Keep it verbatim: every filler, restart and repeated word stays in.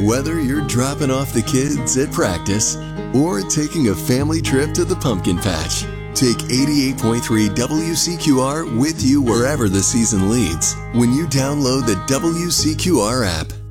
Whether you're dropping off the kids at practice or taking a family trip to the pumpkin patch, take eighty-eight point three W C Q R with you wherever the season leads when you download the W C Q R app.